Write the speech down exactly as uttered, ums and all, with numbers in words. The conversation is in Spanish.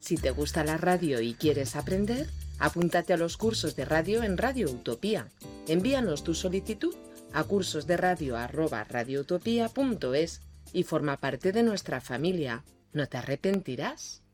Si te gusta la radio y quieres aprender, apúntate a los cursos de radio en Radio Utopía. Envíanos tu solicitud a cursosderadio arroba radioutopía punto es y forma parte de nuestra familia. No te arrepentirás.